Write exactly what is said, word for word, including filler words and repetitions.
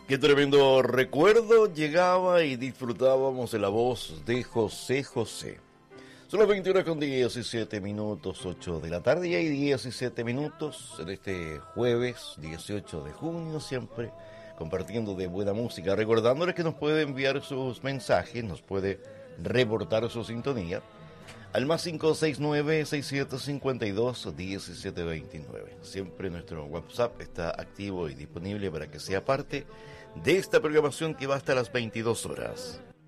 Qué tremendo recuerdo llegaba y disfrutábamos de la voz de José José. Son las veintiuna con diecisiete minutos, ocho de la tarde y hay diecisiete minutos en este jueves dieciocho de junio, siempre compartiendo de buena música. Recordándoles que nos puede enviar sus mensajes, nos puede reportar su sintonía al más cinco seis nueve, seis siete cinco dos, uno siete dos nueve. Siempre nuestro WhatsApp está activo y disponible para que sea parte de esta programación que va hasta las veintidós horas.